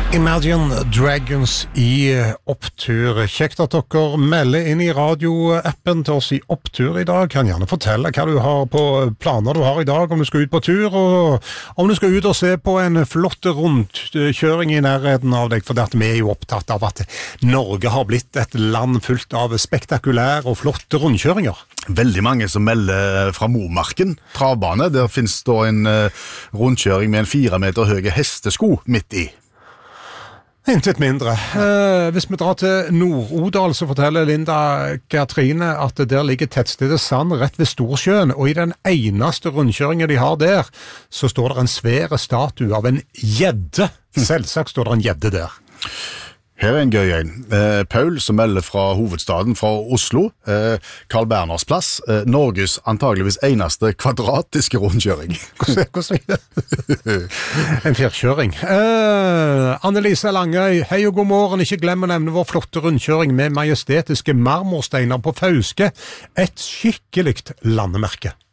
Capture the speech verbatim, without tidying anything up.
Imagine Dragons i Opptur. Kjekt at dere melder inn i radioappen til oss i Opptur i dag. Kan gjerne fortelle hva du har på planer du har i dag, om du skal ut på tur, og om du skal ut og se på en flott rundkjøring i nærheten av deg, for vi er jo opptatt av at Norge har blitt et land fullt av spektakulære og flotte rundkjøringer. Veldig mange som melder fra Momarken, travbane. Der finnes da en uh, rundkjøring med en fire meter høye hestesko midt i. Intet mindre. Eh, hvis vi drar til Nord-Odal, så forteller Linda Katrine at der ligger tettstedet Sand rett ved Storsjøen, og i den eneste rundkjøringen de har der, så står det en svære statue av en gjedde. Selvsagt står det en gjedde der. Her er en gøy en. Eh, Paul som melder fra hovedstaden, fra Oslo, eh, Karl Berners plass, eh, Norges antageligvis eneste kvadratiske rundkjøring. Hvordan er det? En firkjøring. Eh, Annelise Langøy, hei og god morgen. Ikke glem å nevne vår flotte rundkjøring med majestetiske marmorsteiner på Fauske. Et skikkelig landemerke.